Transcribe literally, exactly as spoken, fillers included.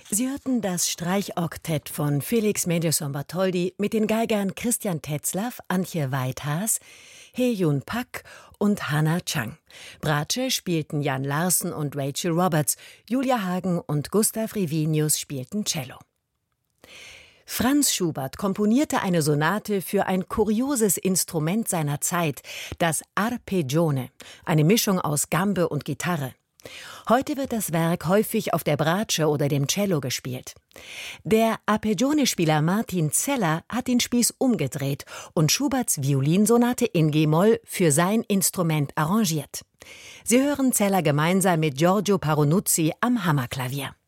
Sie hörten das Streichoktett von Felix Mendelssohn-Bartholdy mit den Geigern Christian Tetzlaff, Antje Weithaas, Hee-Jun Pak und Hannah Chang. Bratsche spielten Jan Larsen und Rachel Roberts, Julia Hagen und Gustav Rivinius spielten Cello. Franz Schubert komponierte eine Sonate für ein kurioses Instrument seiner Zeit, das Arpeggione, eine Mischung aus Gambe und Gitarre. Heute wird das Werk häufig auf der Bratsche oder dem Cello gespielt. Der Arpeggione-Spieler Martin Zeller hat den Spieß umgedreht und Schuberts Violinsonate in G-Moll für sein Instrument arrangiert. Sie hören Zeller gemeinsam mit Giorgio Paronuzzi am Hammerklavier.